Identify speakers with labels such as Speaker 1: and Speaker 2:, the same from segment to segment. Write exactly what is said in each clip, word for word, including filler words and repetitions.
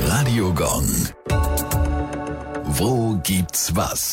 Speaker 1: Radio Gong. Wo gibt's was?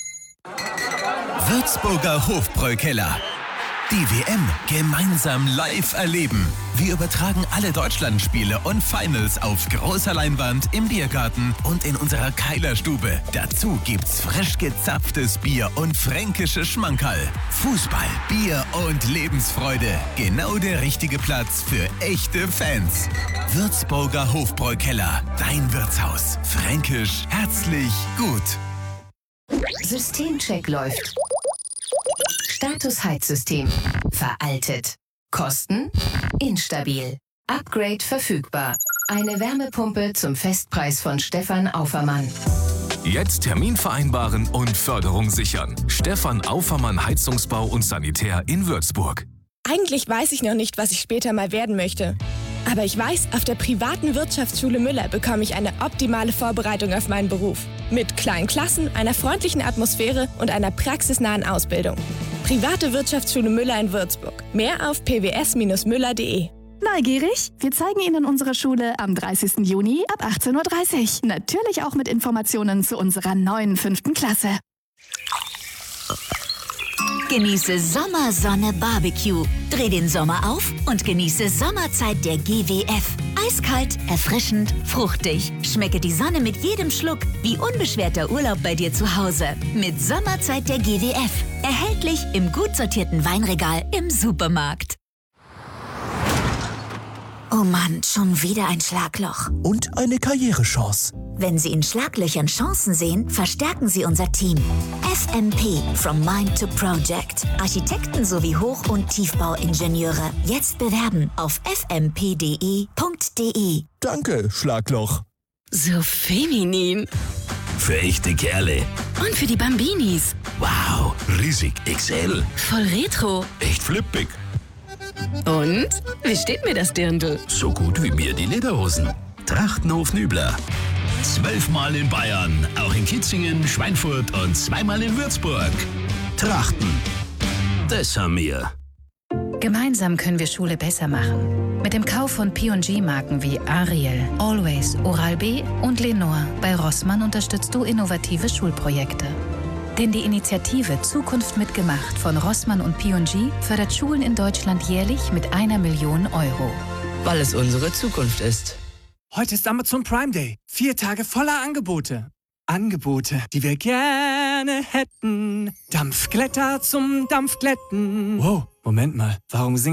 Speaker 2: Würzburger Hofbräukeller. Die W M gemeinsam live erleben. Wir übertragen alle Deutschlandspiele und Finals auf großer Leinwand im Biergarten und in unserer Keilerstube. Dazu gibt's frisch gezapftes Bier und fränkische Schmankerl. Fußball, Bier und Lebensfreude. Genau der richtige Platz für echte Fans. Würzburger Hofbräukeller. Dein Wirtshaus. Fränkisch, herzlich, gut.
Speaker 3: Systemcheck läuft. Status Heizsystem. Veraltet. Kosten? Instabil. Upgrade verfügbar. Eine Wärmepumpe zum Festpreis von Stefan Aufermann.
Speaker 4: Jetzt Termin vereinbaren und Förderung sichern. Stefan Aufermann Heizungsbau und Sanitär in Würzburg.
Speaker 5: Eigentlich weiß ich noch nicht, was ich später mal werden möchte. Aber ich weiß, auf der privaten Wirtschaftsschule Müller bekomme ich eine optimale Vorbereitung auf meinen Beruf. Mit kleinen Klassen, einer freundlichen Atmosphäre und einer praxisnahen Ausbildung. Private Wirtschaftsschule Müller in Würzburg. Mehr auf p w s Bindestrich müller punkt d e.
Speaker 6: Neugierig? Wir zeigen Ihnen unsere Schule am dreißigsten Juni ab achtzehn Uhr dreißig. Natürlich auch mit Informationen zu unserer neuen fünften Klasse.
Speaker 7: Genieße Sommersonne Barbecue. Dreh den Sommer auf und genieße Sommerzeit der G W F. Eiskalt, erfrischend, fruchtig. Schmecke die Sonne mit jedem Schluck, wie unbeschwerter Urlaub bei dir zu Hause. Mit Sommerzeit der G W F. Erhältlich im gut sortierten Weinregal im Supermarkt. Oh Mann, schon wieder ein Schlagloch.
Speaker 8: Und eine Karrierechance.
Speaker 7: Wenn Sie in Schlaglöchern Chancen sehen, verstärken Sie unser Team. F M P, From Mind to Project. Architekten sowie Hoch- und Tiefbauingenieure. Jetzt bewerben auf f m p punkt d e punkt d e.
Speaker 8: Danke, Schlagloch.
Speaker 9: So feminin.
Speaker 1: Für echte Kerle.
Speaker 9: Und für die Bambinis.
Speaker 1: Wow, riesig X L.
Speaker 9: Voll retro.
Speaker 1: Echt flippig.
Speaker 9: Und? Wie steht mir das Dirndl?
Speaker 1: So gut wie mir die Lederhosen. Trachtenhof Nübler. Zwölfmal in Bayern, auch in Kitzingen, Schweinfurt und zweimal in Würzburg. Trachten. Das haben wir.
Speaker 10: Gemeinsam können wir Schule besser machen. Mit dem Kauf von P und G-Marken wie Ariel, Always, Oral-B und Lenore bei Rossmann unterstützt du innovative Schulprojekte. Denn die Initiative Zukunft mitgemacht von Rossmann und P und G fördert Schulen in Deutschland jährlich mit einer Million Euro.
Speaker 11: Weil es unsere Zukunft ist.
Speaker 12: Heute ist Amazon Prime Day. Vier Tage voller Angebote. Angebote, die wir gerne hätten. Dampfglätter zum Dampfglätten. Wow, Moment mal. Warum singe